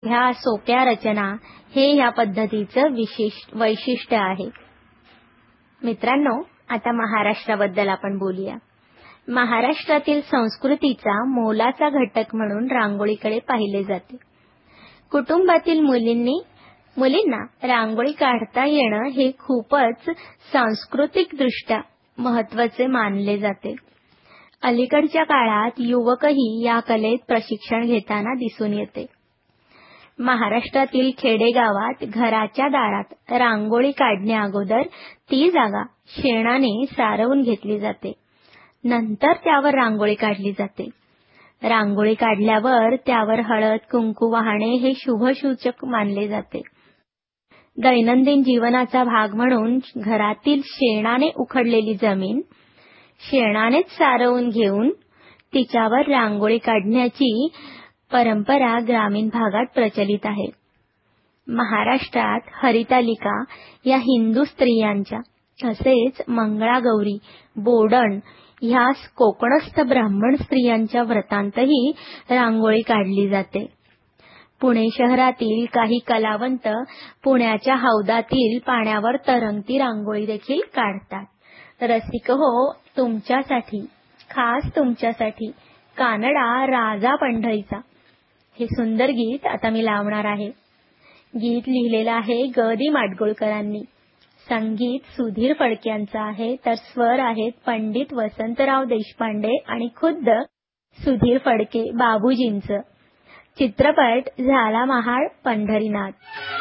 ह्या सोप्या रचना हे ह्या पद्धतीचं वैशिष्ट्य आहे. मित्रांनो, आता महाराष्ट्राबद्दल आपण बोलूया. महाराष्ट्रातील संस्कृतीचा मोलाचा घटक म्हणून रांगोळीकडे पाहिले जाते. कुटुंबातील मुलींना रांगोळी काढता येणं हे खूपच सांस्कृतिकदृष्ट्या महत्त्वाचे मानले जाते. अलीकडच्या काळात युवकही या कलेत प्रशिक्षण घेताना दिसून येते. महाराष्ट्रातील खेडेगावात घराच्या दारात रांगोळी काढण्या अगोदर ती जागा शेणाने सारवून घेतली जाते. नंतर त्यावर रांगोळी काढली जाते. रांगोळी काढल्यावर त्यावर हळद कुंकू वाहणे हे शुभसूचक मानले जाते. दैनंदिन जीवनाचा भाग म्हणून घरातील शेणाने उखडलेली जमीन शेणानेच सारवून घेऊन तिच्यावर रांगोळी काढण्याची परंपरा ग्रामीण भागात प्रचलित आहे. महाराष्ट्रात हरितालिका या हिंदू स्त्रियांच्या तसेच मंगळागौरी, बोडण ह्या कोकणस्थ ब्राह्मण स्त्रियांच्या व्रतांतही रांगोळी काढली जाते. पुणे शहरातील काही कलावंत पुण्याच्या हौदातील पाण्यावर तरंगती रांगोळी देखील काढतात. रसिक हो, तुमच्यासाठी, खास तुमच्यासाठी कानडा राजा पंढरीचा हे सुंदर गीत आता मी लावणार आहे. गीत लिहिलेलं आहे ग. दी. माडगुळकरांनी. संगीत सुधीर फडक्यांचं आहे, तर स्वर आहेत पंडित वसंतराव देशपांडे आणि खुद्द सुधीर फडके बाबूजींचं. चित्रपट झाला महाड पंढरीनाथ.